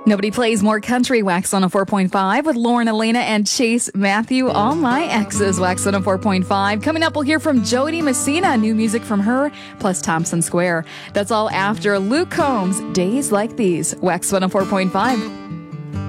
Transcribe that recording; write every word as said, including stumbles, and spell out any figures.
Nobody plays more country. Wax one oh four point five with Lauren, Elena, and Chase Matthew. All My Exes. Wax one oh four point five. Coming up, we'll hear from Jody Messina. New music from her, plus Thompson Square. That's all after Luke Combs' Days Like These. Wax one oh four point five.